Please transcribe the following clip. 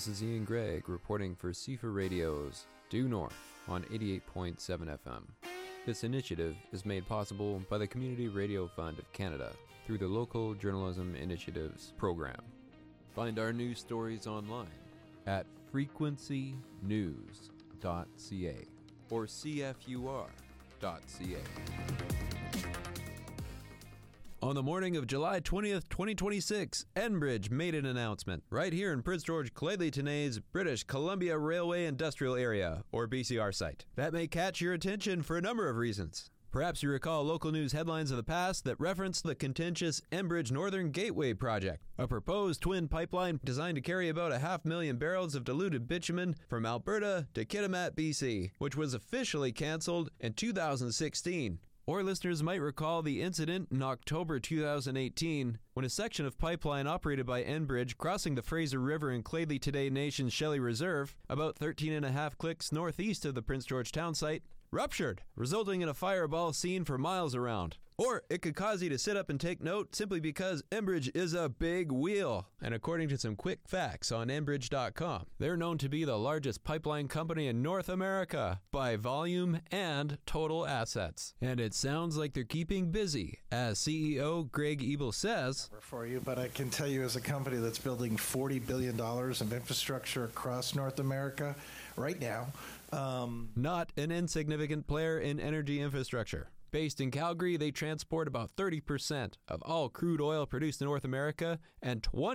This is Ian Gregg reporting for CFA Radio's Due North on 88.7 FM. This initiative is made possible by the Community Radio Fund of Canada through the Local Journalism Initiatives program. Find our news stories online at frequencynews.ca or cfur.ca. On the morning of July 20th, 2026, Enbridge made an announcement right here in Prince George Cladley Tenay's British Columbia Railway Industrial Area, or BCR site. That may catch your attention for a number of reasons. Perhaps you recall local news headlines of the past that referenced the contentious Enbridge Northern Gateway project, a proposed twin pipeline designed to carry about 500,000 barrels of diluted bitumen from Alberta to Kitimat, BC, which was officially cancelled in 2016. Or listeners might recall the incident in October 2018 when a section of pipeline operated by Enbridge crossing the Fraser River in Cladley Today Nation's Shelley Reserve, about 13.5 clicks northeast of the Prince George town site, ruptured, resulting in a fireball seen for miles around. Or it could cause you to sit up and take note simply because Enbridge is a big wheel. And according to some quick facts on Enbridge.com, they're known to be the largest pipeline company in North America by volume and total assets. And it sounds like they're keeping busy, as CEO Greg Ebel says, for you, but I can tell you as a company that's building $40 billion of infrastructure across North America right now. Not an insignificant player in energy infrastructure. Based in Calgary, they transport about 30% of all crude oil produced in North America and 20